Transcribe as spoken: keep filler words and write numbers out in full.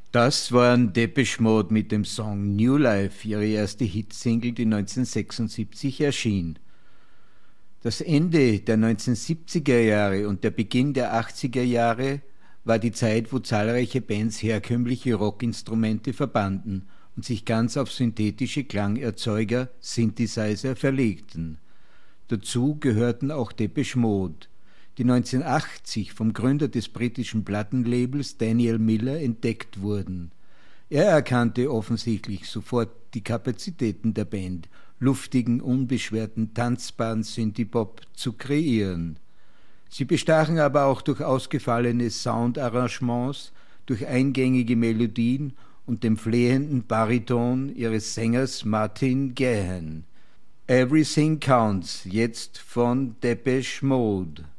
Das waren Depeche Mode mit dem Song New Life, ihre erste Hitsingle, die neunzehnhundertsechsundsiebzig erschien. Das Ende der neunzehnhundertsiebziger Jahre und der Beginn der achtziger Jahre war die Zeit, wo zahlreiche Bands herkömmliche Rockinstrumente verbanden und sich ganz auf synthetische Klangerzeuger, Synthesizer, verlegten. Dazu gehörten auch Depeche Mode, die neunzehnhundertachtzig vom Gründer des britischen Plattenlabels Daniel Miller entdeckt wurden. Er erkannte offensichtlich sofort die Kapazitäten der Band, luftigen, unbeschwerten, tanzbaren Synthie-Pop zu kreieren. Sie bestachen aber auch durch ausgefallene Soundarrangements, durch eingängige Melodien und dem flehenden Bariton ihres Sängers Martin Gahan. Everything Counts, jetzt von Depeche Mode.